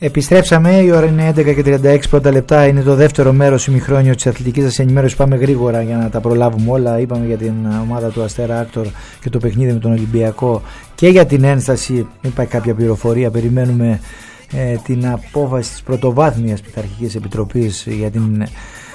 Επιστρέψαμε, η ώρα είναι 11:36 πρώτα λεπτά, είναι το δεύτερο μέρος ημιχρόνιο της αθλητικής σας ενημέρωσης. Πάμε γρήγορα για να τα προλάβουμε όλα. Είπαμε για την ομάδα του Αστέρα Άκτορ και το παιχνίδι με τον Ολυμπιακό και για την ένσταση. Μην υπάρχει κάποια πληροφορία, περιμένουμε την απόφαση της πρωτοβάθμιας πειθαρχικής επιτροπής για την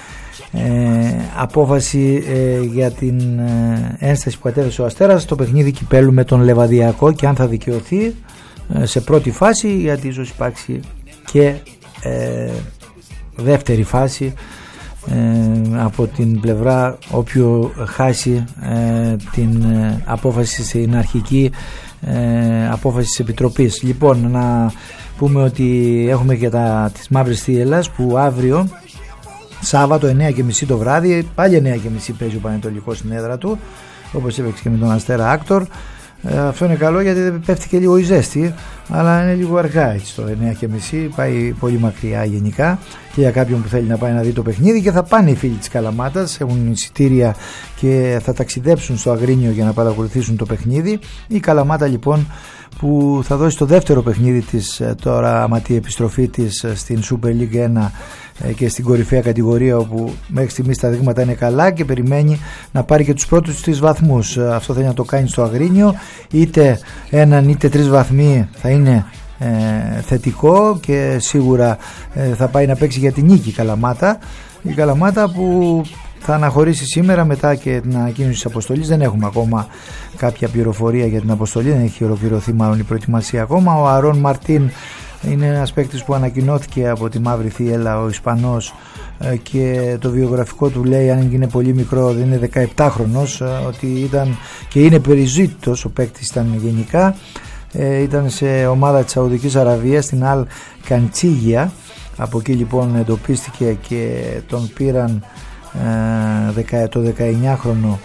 απόφαση για την ένσταση που κατέθεσε ο Αστέρας στο παιχνίδι κυπέλου με τον Λεβαδιακό και αν θα δικαιωθεί σε πρώτη φάση, γιατί ίσως υπάρξει και δεύτερη φάση από την πλευρά όποιου χάσει την απόφαση στην αρχική απόφαση της Επιτροπής. Λοιπόν, να πούμε ότι έχουμε και τις Μαύρες Θύελλας που αύριο Σάββατο 9:30 το βράδυ, πάλι 9:30 παίζει ο Πανετολικός στην έδρα του, όπως έπαιξε και με τον Αστέρα Άκτορ. Αυτό είναι καλό γιατί πέφτει και λίγο η ζέστη, αλλά είναι λίγο αργά έτσι το 9:30, πάει πολύ μακριά γενικά και για κάποιον που θέλει να πάει να δει το παιχνίδι. Και θα πάνε οι φίλοι της Καλαμάτας, έχουν εισιτήρια και θα ταξιδέψουν στο Αγρίνιο για να παρακολουθήσουν το παιχνίδι. Η Καλαμάτα λοιπόν που θα δώσει το δεύτερο παιχνίδι της τώρα αματή επιστροφή της στην Super League 1 και στην κορυφαία κατηγορία, όπου μέχρι στιγμής τα δείγματα είναι καλά και περιμένει να πάρει και τους πρώτους 3 βαθμούς. Αυτό θέλει να το κάνει στο Αγρίνιο, είτε έναν είτε 3 βαθμοί θα είναι θετικό και σίγουρα θα πάει να παίξει για την νίκη η Καλαμάτα που θα αναχωρήσει σήμερα μετά και την ανακοίνωση της αποστολής. Δεν έχουμε ακόμα κάποια πληροφορία για την αποστολή, δεν έχει ολοκληρωθεί μάλλον η προετοιμασία ακόμα. Ο Αρών Μαρτίν είναι ένας παίκτης που ανακοινώθηκε από τη Μαύρη Θύελλα, ο Ισπανός, και το βιογραφικό του λέει, αν είναι πολύ μικρό, δεν είναι 17χρονος, ότι ήταν και είναι περιζήτητος ο παίκτης, ήταν γενικά. Ήταν σε ομάδα της Σαουδικής Αραβίας, στην Αλ Καντσίγια. Από εκεί λοιπόν εντοπίστηκε και τον πήραν το 19χρονο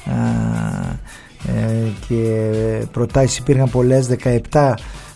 και προτάσεις υπήρχαν πολλές. 17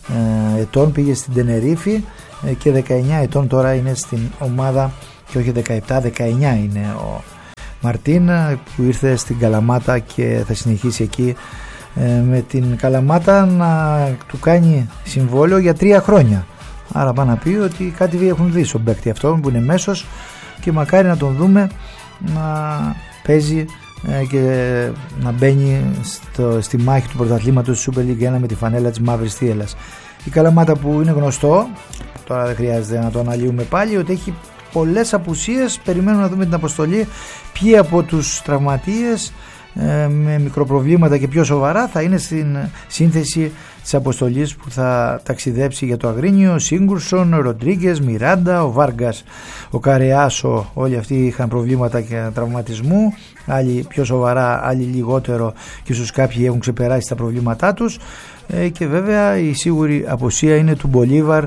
ετών πήγε στην Τενερίφη και 19 ετών τώρα είναι στην ομάδα, και όχι 17, 19 είναι ο Μαρτίν, που ήρθε στην Καλαμάτα και θα συνεχίσει εκεί με την Καλαμάτα να του κάνει συμβόλαιο για 3 χρόνια. Άρα πάει να πει ότι κάτι έχουν δει στον παίκτη αυτό που είναι μέσος και μακάρι να τον δούμε να παίζει και να μπαίνει στη μάχη του πρωταθλήματος της Super League 1 με τη φανέλα της Μαύρης Θύελλας. Η Καλαμάτα, που είναι γνωστό, τώρα δεν χρειάζεται να το αναλύουμε πάλι, ότι έχει πολλές απουσίες. Περιμένουμε να δούμε την αποστολή, ποιοι από τους τραυματίες με μικροπροβλήματα και πιο σοβαρά θα είναι στην σύνθεση της αποστολής που θα ταξιδέψει για το Αγρίνιο. Σίγκουρσον, Ροντρίγκες, Μιράντα, ο Βάργκας, ο Καρεάσο, όλοι αυτοί είχαν προβλήματα και τραυματισμού, άλλοι πιο σοβαρά, άλλοι λιγότερο και ίσως κάποιοι έχουν ξεπεράσει τα προβλήματά τους. Και βέβαια η σίγουρη απουσία είναι του Μπολίβαρ,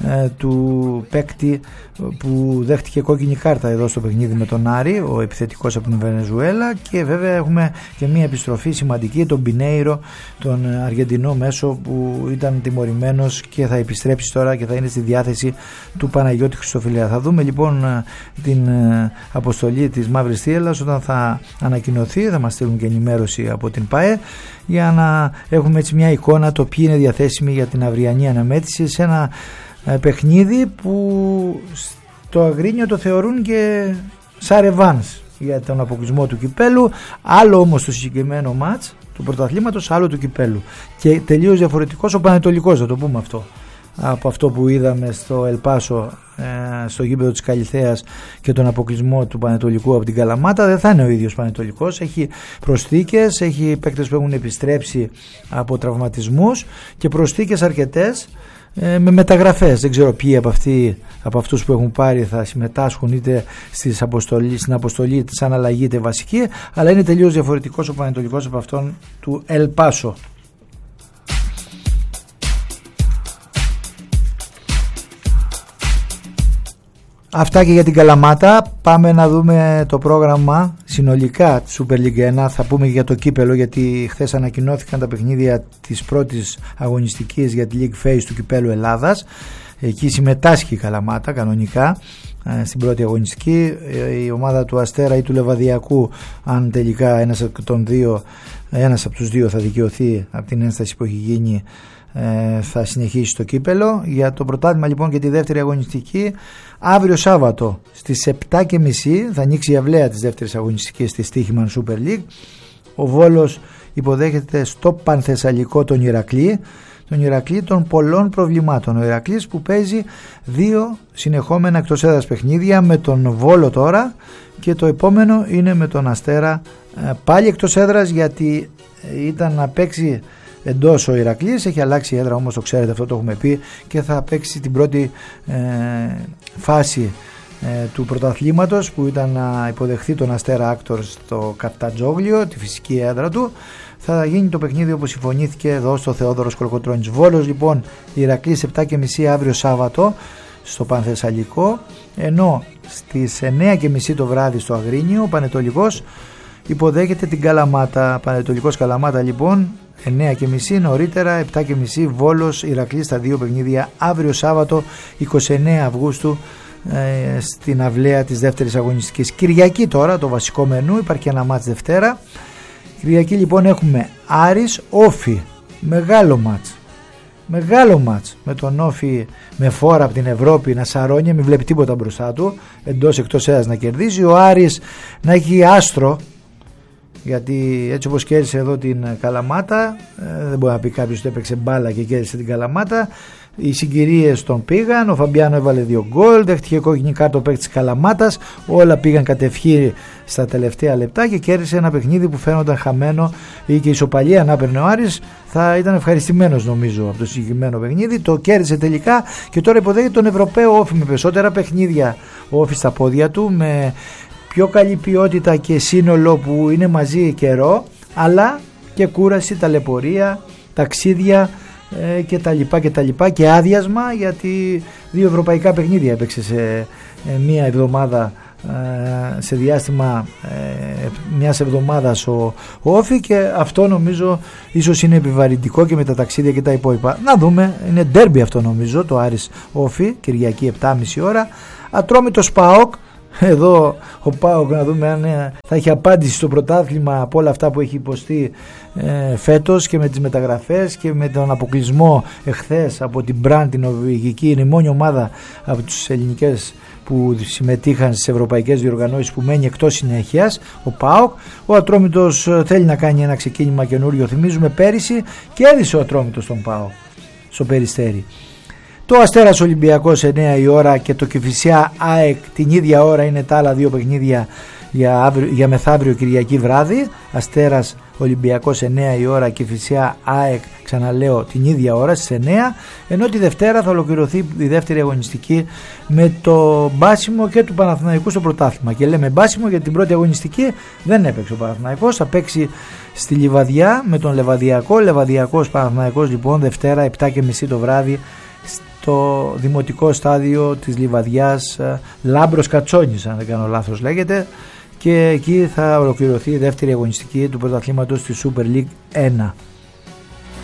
του παίκτη που δέχτηκε κόκκινη κάρτα εδώ στο παιχνίδι με τον Άρη, ο επιθετικός από την Βενεζουέλα. Και βέβαια έχουμε και μια επιστροφή σημαντική, τον Πινέιρο, τον Αργεντινό μέσο, που ήταν τιμωρημένος και θα επιστρέψει τώρα και θα είναι στη διάθεση του Παναγιώτη Χριστοφιλέα. Θα δούμε λοιπόν την αποστολή της Μαύρης Θύελλας όταν θα ανακοινωθεί, θα μας στείλουν και ενημέρωση από την ΠΑΕ για να έχουμε έτσι μια εικόνα το ποιοι είναι διαθέσιμοι για την αυριανή αναμέτρηση σε ένα παιχνίδι που στο Αγρίνιο το θεωρούν και σαν ρεβάνς για τον αποκλεισμό του κυπέλου. Άλλο όμως το συγκεκριμένο μάτς του πρωταθλήματος, άλλο του κυπέλου, και τελείως διαφορετικός ο Πανετολικός, θα το πούμε αυτό, από αυτό που είδαμε στο Ελπάσο, στο γήπεδο της Καλιθέας, και τον αποκλεισμό του Πανετολικού από την Καλαμάτα. Δεν θα είναι ο ίδιος Πανετολικός, έχει προσθήκες, έχει παίκτες που έχουν επιστρέψει από τραυματισμούς και προσθήκες αρκετές με μεταγραφές. Δεν ξέρω ποιοι από αυτούς που έχουν πάρει θα συμμετάσχουν είτε στην αποστολή σαν αλλαγή είτε βασική, αλλά είναι τελείως διαφορετικός ο Πανετολικός από αυτόν του Ελπάσο. Αυτά και για την Καλαμάτα. Πάμε να δούμε το πρόγραμμα συνολικά της Super League 1. Θα πούμε και για το κύπελο, γιατί χθες ανακοινώθηκαν τα παιχνίδια της πρώτης αγωνιστικής για τη League Phase του κυπέλου Ελλάδας. Εκεί συμμετάσχει η Καλαμάτα κανονικά στην πρώτη αγωνιστική. Η ομάδα του Αστέρα ή του Λεβαδιακού, αν τελικά ένας από τους δύο θα δικαιωθεί από την ένσταση που έχει γίνει, θα συνεχίσει το κύπελο. Για το πρωτάθλημα λοιπόν και τη δεύτερη αγωνιστική, αύριο Σάββατο στις 7.30 θα ανοίξει η αυλαία της δεύτερης αγωνιστικής στη Στοίχημαν Super League. Ο Βόλος υποδέχεται στο Πανθεσσαλικό τον Ηρακλή, των πολλών προβλημάτων. Ο Ηρακλής που παίζει 2 συνεχόμενα εκτός έδρας παιχνίδια με τον Βόλο τώρα, και το επόμενο είναι με τον Αστέρα πάλι εκτός έδρας, γιατί ήταν να παίξει εντός ο Ηρακλής, έχει αλλάξει η έδρα όμως, το ξέρετε, αυτό το έχουμε πει, και θα παίξει την πρώτη φάση του πρωταθλήματος, που ήταν να υποδεχθεί τον Αστέρα Άκτορ στο Καρτατζόγλιο, τη φυσική έδρα του. Θα γίνει το παιχνίδι όπως συμφωνήθηκε εδώ στο Θεόδωρος Κολοκοτρώνης. Βόλος λοιπόν Ηρακλής 7.30 αύριο Σάββατο στο Πανθεσσαλικό, ενώ στις 9.30 το βράδυ στο Αγρίνιο ο Πανετολικός υποδέχεται την Καλαμάτα. Πανετολικός Καλαμάτα λοιπόν 9.30, νωρίτερα 7.30 Βόλος Ηρακλής, τα δύο παιχνίδια αύριο Σάββατο 29 Αυγούστου στην αυλαία της δεύτερης αγωνιστικής. Κυριακή τώρα το βασικό μενού, υπάρχει ένα μάτς Δευτέρα. Κυριακή λοιπόν έχουμε Άρης Όφη, μεγάλο μάτς με τον Όφη με φόρα από την Ευρώπη να σαρώνει, μην βλέπει τίποτα μπροστά του, εντός εκτός έδρας να κερδίζει, ο Άρης να έχει άστρο, γιατί έτσι όπως κέρδισε εδώ την Καλαμάτα, δεν μπορεί να πει κάποιος ότι έπαιξε μπάλα και κέρδισε την Καλαμάτα. Οι συγκυρίες τον πήγαν, ο Φαμπιάνο έβαλε 2 γκολ, δέχτηκε κόκκινη κάρτα ο παίκτης της Καλαμάτας, όλα πήγαν κατευχή στα τελευταία λεπτά και κέρδισε ένα παιχνίδι που φαίνονταν χαμένο, ή και ισοπαλία να έπαιρνε ο Άρης θα ήταν ευχαριστημένος νομίζω από το συγκεκριμένο παιχνίδι. Το κέρδισε τελικά και τώρα υποδέχεται τον Ευρωπαίο Όφη με περισσότερα παιχνίδια, ο Όφη στα πόδια του, με πιο καλή ποιότητα και σύνολο που είναι μαζί καιρό, αλλά και κούραση, ταλαιπωρία, ταξίδια και τα λοιπά και άδειασμα, γιατί 2 ευρωπαϊκά παιχνίδια έπαιξε σε μία εβδομάδα, σε διάστημα μιας εβδομάδας ο Όφη, και αυτό νομίζω ίσως είναι επιβαρυντικό και με τα ταξίδια και τα υπόλοιπα. Να δούμε, είναι ντέρμπι αυτό νομίζω, το Άρης Όφη, Κυριακή 7.30 ώρα. Ατρόμητος ΠΑΟΚ. Εδώ ο ΠΑΟΚ, να δούμε αν θα έχει απάντηση στο πρωτάθλημα από όλα αυτά που έχει υποστεί φέτος, και με τις μεταγραφές και με τον αποκλεισμό εχθές από την Μπραντ, την νορβηγική. Είναι η μόνη ομάδα από τις ελληνικές που συμμετείχαν στις ευρωπαϊκές διοργανώσεις που μένει εκτός συνέχειας, ο ΠΑΟΚ. Ο Ατρόμητος θέλει να κάνει ένα ξεκίνημα καινούριο. Θυμίζουμε πέρυσι κέρδισε ο Ατρόμητος τον ΠΑΟΚ στο Περιστέρι. Το Αστέρας Ολυμπιακός 9 η ώρα και το Κηφισιά ΑΕΚ την ίδια ώρα είναι τα άλλα 2 παιχνίδια για μεθαύριο Κυριακή βράδυ. Αστέρας Ολυμπιακός 9 η ώρα, Κηφισιά ΑΕΚ, ξαναλέω, την ίδια ώρα στις 9, ενώ τη Δευτέρα θα ολοκληρωθεί η δεύτερη αγωνιστική με το μπάσιμο και του Παναθηναϊκού στο πρωτάθλημα. Και λέμε μπάσιμο γιατί την πρώτη αγωνιστική δεν έπαιξε ο Παναθηναϊκός, θα παίξει στη Λιβαδιά με τον Λεβαδιακός Παναθηναϊκός λοιπόν Δευτέρα 7.30 το βράδυ στο δημοτικό στάδιο της Λιβαδιάς, Λάμπρος Κατσόνης αν δεν κάνω λάθος λέγεται, και εκεί θα ολοκληρωθεί η δεύτερη αγωνιστική του πρωταθλήματος στη Super League 1.